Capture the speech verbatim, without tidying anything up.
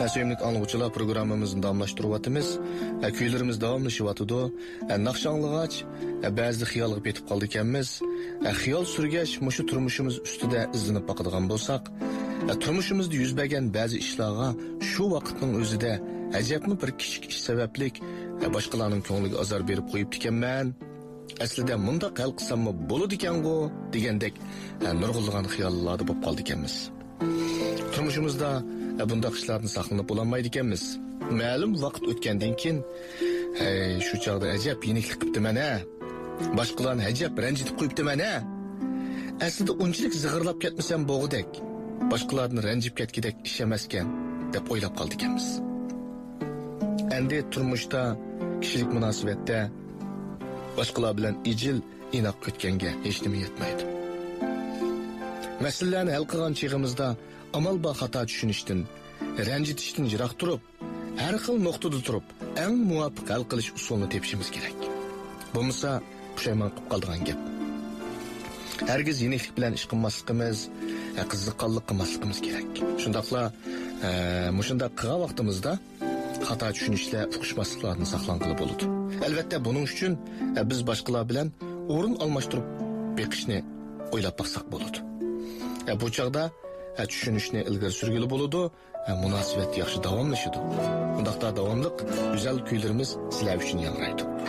Sevimli anlıqçılar programımızın davamlaştırıvatımız. Kuylarımız davamlaşıvatıdı. Naqşanlıgaç ba'zi xiyolga petib qoldi ekanmiz. Xiyol surgash mushu turmushimiz ustida izlanib baqadigan bo'lsak, turmushimizda yuz bergan ba'zi ishlarga shu vaqtning o'zida ajabmi bir kichik ish sabablik boshqalarning ko'ngliga azor berib qo'yibdi ekanman. Aslida bunda qal qilsammi bo'ladi ekan-ku degandek nurg'ulg'an xiyollarda bo'lib qoldi ekanmiz. Turmushimizda bundaq ishlarni saqlanib bo'lolmaydi ekanmiz. Ma'lum vaqt o'tgandan keyin, "Hey, shu chaqda ajab yeniklik qilibdi mana. Boshqalarni ajab ranjitib qo'yibdi mana. Aslida unchalik zig'irlab ketmasam bo'g'idek. Boshqalarni ranjib ketgidek ish emas ekan" deb o'ylab qoldi ekanmiz. Endi turmushda, kishilik munosabatda boshqalar bilan ijil inoq o'tganga hech nima yetmaydi. Masalalarni hal qilgan chig'imizda amal ba xato tushunishdan, ranjitishdan yiroq turib, har xil nuqtada turib, eng muvofiq hal qilish usulini tepishimiz kerak. Bo'lmasa, pushaymon qilib qoladigan gap. Hargiz yeniklik bilan ish qilmasligimiz, qiziqqonlik qilmasligimiz kerak. Shundaqla, mushunda qilgan vaqtimizda xato tushunishlar, uqishmasliklarni saqlanqili bo'ladi. Albatta, buning uchun biz boshqalar bilan o'rin almashtirib beqishni o'ylab baqsaq bo'ladi. Bu chaqda tushunishni ilgari surgili bo'ladi, munosabat yaxshi davomlashadi. Bundaqda davomliq go'zal kuylarimiz sizlar uchun yangraydi.